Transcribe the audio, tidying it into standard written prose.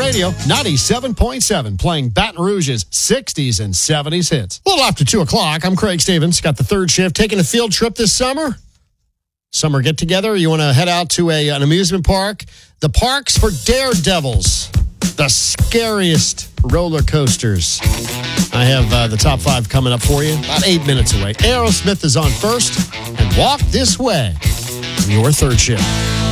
Radio 97.7, playing Baton Rouge's 60s and 70s hits. A little after 2 o'clock, I'm Craig Stevens. Got the third shift. Taking a field trip this summer? Summer get-together? You want to head out to an amusement park? The Parks for Daredevils. The scariest roller coasters. I have the top 5 coming up for you. About 8 minutes away. Aerosmith is on first. And Walk This Way. Your third shift.